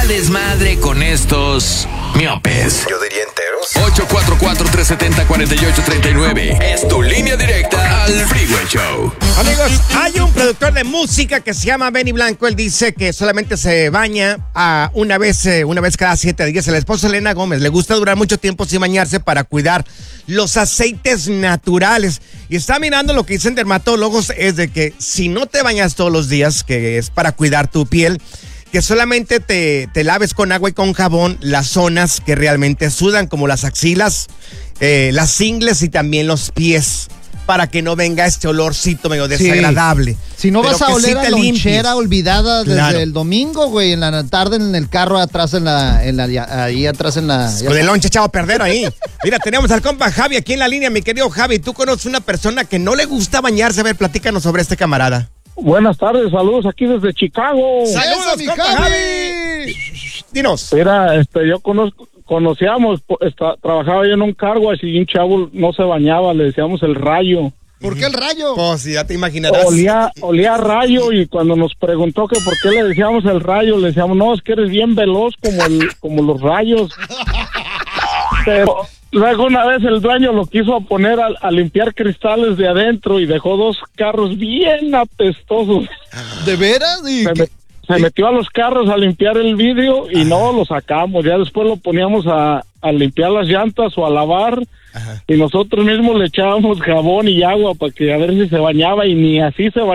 a desmadre con estos miopes. Yo diría enteros. 844-370-4839. Es tu línea directa al Freeway Show. Amigos, hay un productor de música que se llama Benny Blanco. Él dice que solamente se baña una vez cada 7 días. El esposo Selena Gómez le gusta durar mucho tiempo sin bañarse para cuidar los aceites naturales. Y está mirando lo que dicen dermatólogos, es de que si no te bañas todos los días, que es para cuidar tu piel, que solamente te laves con agua y con jabón las zonas que realmente sudan, como las axilas, las ingles y también los pies, para que no venga este olorcito medio desagradable. Si no vas a oler a lonchera olvidada desde el domingo, güey, en la tarde en el carro atrás ahí atrás en la... Con el lonche echado a perder ahí. Mira, tenemos al compa Javi aquí en la línea, mi querido Javi. ¿Tú conoces una persona que no le gusta bañarse? A ver, platícanos sobre este camarada. Buenas tardes, saludos aquí desde Chicago. ¡Saludos, mi compa Javi! Dinos. Mira, yo conocíamos, trabajaba yo en un car wash y un chavo no se bañaba, le decíamos el Rayo. ¿Por qué el Rayo? Pues ya te imaginarás. Olía a rayo, y cuando nos preguntó que por qué le decíamos el Rayo, le decíamos, no, es que eres bien veloz como los rayos. Pero luego una vez el dueño lo quiso poner a limpiar cristales de adentro y dejó 2 carros bien apestosos. ¿De veras? Se metió a los carros a limpiar el vidrio y no lo sacamos. Ya después lo poníamos a limpiar las llantas o a lavar. Ajá. Y nosotros mismos le echábamos jabón y agua para que a ver si se bañaba, y ni así se bañaba.